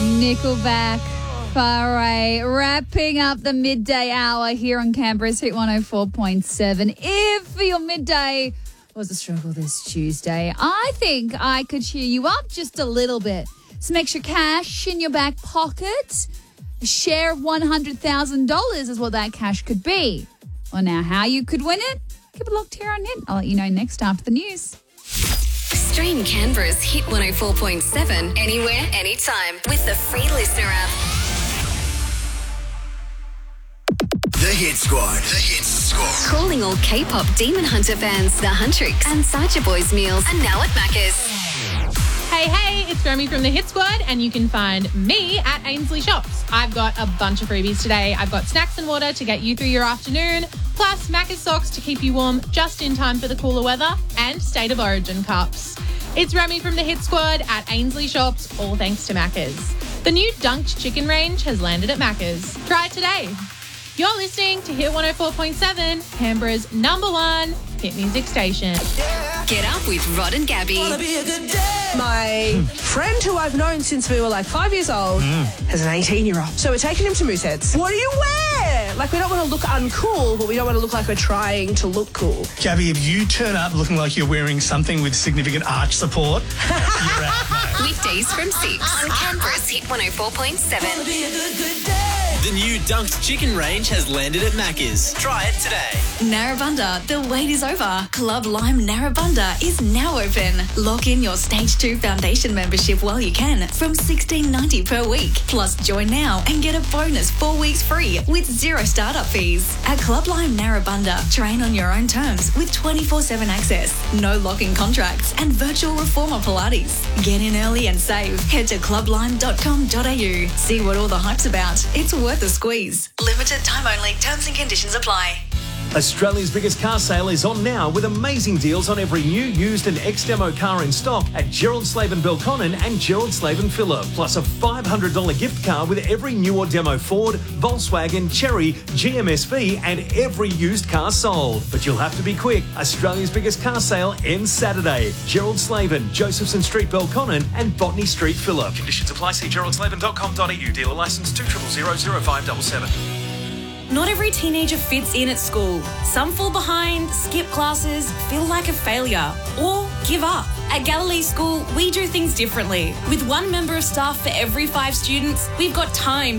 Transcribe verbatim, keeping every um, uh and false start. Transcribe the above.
Nickelback, Far Away, wrapping up the midday hour here on Canberra's Hit one oh four point seven. If your midday was a struggle this Tuesday, I think I could cheer you up just a little bit. Some extra cash in your back pocket. A share of one hundred thousand dollars is what that cash could be. Well, now how you could win it? Keep it locked here on Hit. I'll let you know next after the news. Stream Canberra's Hit one oh four point seven anywhere, anytime with the free Listener app. The Hit Squad. The Hit Squad. Calling all K-pop Demon Hunter fans, the Huntrix and Sacha Boys meals are now at Macca's. Hey, hey, it's Romy from the Hit Squad, and you can find me at Ainsley Shops. I've got a bunch of freebies today. I've got snacks and water to get you through your afternoon, plus Macca's socks to keep you warm just in time for the cooler weather, and State of Origin cups. It's Romy from the Hit Squad at Ainsley Shops, all thanks to Macca's. The new Dunked chicken range has landed at Macca's. Try it today. You're listening to Hit one oh four point seven, Canberra's number one hit music station. Get up with Rod and Gabby. My friend who I've known since we were like five years old mm. has an eighteen-year-old. So we're taking him to Mooseheads. What do you wear? Like, we don't want to look uncool, but we don't want to look like we're trying to look cool. Gabby, if you turn up looking like you're wearing something with significant arch support, you're out, mate. Weekdays from six on Canberra's Hit one oh four point seven. The new Dunked chicken range has landed at Macca's. Try it today. Narrabundah, the wait is over. Club Lime Narrabundah is now open. Lock in your Stage two Foundation membership while you can from sixteen ninety per week. Plus, join now and get a bonus four weeks free with zero startup fees. At Club Lime Narrabundah, train on your own terms with twenty-four seven access, no lock-in contracts and virtual reformer Pilates. Get in early and save. Head to club lime dot com dot a u. See what all the hype's about. It's worth a squeeze. Limited time only. Terms and conditions apply. Australia's biggest car sale is on now with amazing deals on every new, used and ex-demo car in stock at Gerald Slaven Belconnen and Gerald Slaven Phillip. Plus a five hundred dollars gift card with every new or demo Ford, Volkswagen, Chery, G M S V and every used car sold. But you'll have to be quick. Australia's biggest car sale ends Saturday. Gerald Slaven, Josephson Street Belconnen and Botany Street Phillip. Conditions apply. See gerald slaven dot com dot a u. Dealer licence two zero zero zero five seven seven. Not every teenager fits in at school. Some fall behind, skip classes, feel like a failure, or give up. At Galilee School, we do things differently. With one member of staff for every five students, we've got time